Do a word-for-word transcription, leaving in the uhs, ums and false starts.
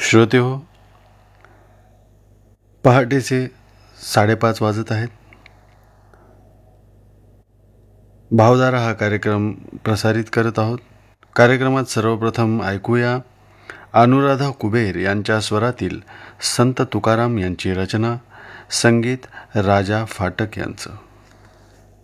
श्रोते हो, पहाटेचे साडेपाच वाजत आहेत. भावधारा हा कार्यक्रम प्रसारित करत आहोत. कार्यक्रमात सर्वप्रथम ऐकूया अनुराधा कुबेर यांच्या स्वरातील संत तुकाराम यांची रचना, संगीत राजा फाटक यांचं.